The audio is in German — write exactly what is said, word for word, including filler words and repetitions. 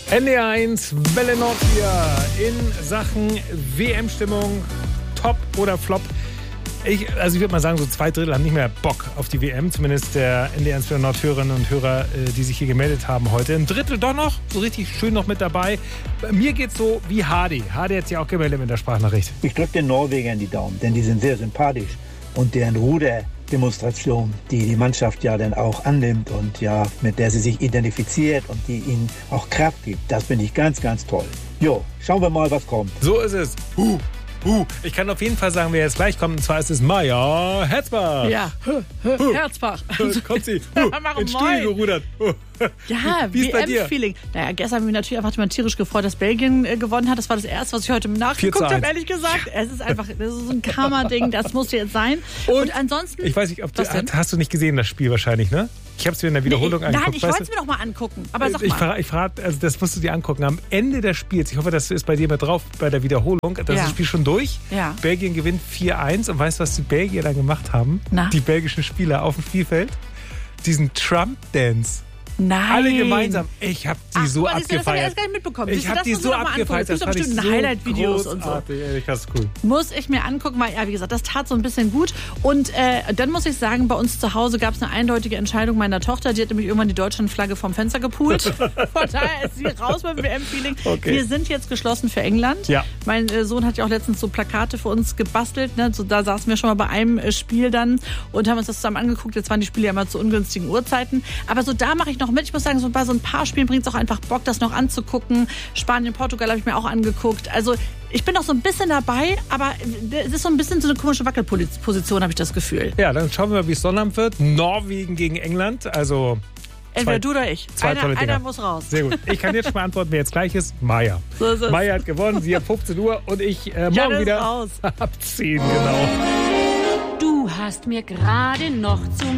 N D R eins, Welle Nord hier in Sachen W M-Stimmung, Top oder Flop. Ich, also ich würde mal sagen, so zwei Drittel haben nicht mehr Bock auf die W M, zumindest der N D R eins Welle Nord Hörerinnen und Hörer, die sich hier gemeldet haben heute. Ein Drittel doch noch, so richtig schön noch mit dabei. Bei mir geht's so wie Hardy. Hardy hat sich auch gemeldet mit der Sprachnachricht. Ich drücke den Norwegern die Daumen, denn die sind sehr sympathisch. Und deren Ruderdemonstration, die die Mannschaft ja dann auch annimmt und ja, mit der sie sich identifiziert und die ihnen auch Kraft gibt, das finde ich ganz, ganz toll. Jo, schauen wir mal, was kommt. So ist es. Huh. Uh, ich kann auf jeden Fall sagen, wer jetzt gleich kommt, und zwar ist es Maja Herzbach. Ja, huh, huh, Herzbach. Kommt sie uh, ins Studio gerudert. Uh. Ja, wie W M-Feeling. Naja, gestern habe ich mich natürlich einfach mal tierisch gefreut, dass Belgien äh, gewonnen hat. Das war das Erste, was ich heute nachgeguckt habe, ehrlich gesagt. Ja. Es ist einfach, das ist so ein Karma-Ding, das musste jetzt sein. Und, und ansonsten... Ich weiß nicht, ob du, hast du nicht gesehen, das Spiel wahrscheinlich, ne? Ich habe es mir in der Wiederholung nee, angeguckt. Nein, ich wollte es mir doch mal angucken. Aber sag ich mal. Frage, ich frage, also das musst du dir angucken. Am Ende des Spiels, ich hoffe, das ist bei dir mal drauf, bei der Wiederholung, da ist ja. das Spiel schon durch. Ja. Belgien gewinnt vier eins. Und weißt du, was die Belgier dann gemacht haben? Na? Die belgischen Spieler auf dem Spielfeld? Diesen Trump-Dance. Nein. Alle gemeinsam. Ich habe die Ach, so Mann, abgefeiert. Das habe ich erst gar nicht mitbekommen. Ich habe die so abgefeiert. Es gibt doch bestimmt so Highlight-Videos und so. Ehrlich, das ist cool. Muss ich mir angucken, weil, ja, wie gesagt, das tat so ein bisschen gut. Und äh, dann muss ich sagen, bei uns zu Hause gab es eine eindeutige Entscheidung meiner Tochter. Die hat nämlich irgendwann die Deutschlandflagge vom Fenster gepult. Von daher ist sie raus beim W M-Feeling. Okay. Wir sind jetzt geschlossen für England. Ja. Mein äh, Sohn hat ja auch letztens so Plakate für uns gebastelt. Ne? So, da saßen wir schon mal bei einem äh, Spiel dann und haben uns das zusammen angeguckt. Jetzt waren die Spiele ja immer zu ungünstigen Uhrzeiten. Aber so da mache ich noch mit. Ich muss sagen, so bei so ein paar Spielen bringt es auch einfach Bock, das noch anzugucken. Spanien, Portugal habe ich mir auch angeguckt. Also ich bin noch so ein bisschen dabei, aber es ist so ein bisschen so eine komische Wackelposition, habe ich das Gefühl. Ja, dann schauen wir mal, wie es Sonnabend wird. Norwegen gegen England, also... Entweder du oder ich. Zwei einer, tolle Dinger. einer muss raus. Sehr gut. Ich kann jetzt schon beantworten, wer jetzt gleich ist. Maja. So ist es. Maja hat gewonnen, sie hat fünfzehn Uhr und ich äh, morgen Janne wieder ist raus. ab zehn, genau. Du hast mir gerade noch zu